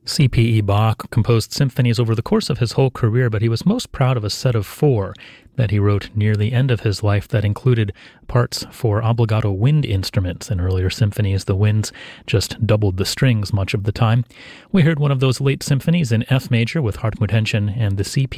C.P.E. Bach composed symphonies over the course of his whole career, but he was most proud of a set of 4 that he wrote near the end of his life that included parts for obbligato wind instruments. In earlier symphonies, the winds just doubled the strings much of the time. We heard one of those late symphonies in F major with Hartmut Henschen and the C.P.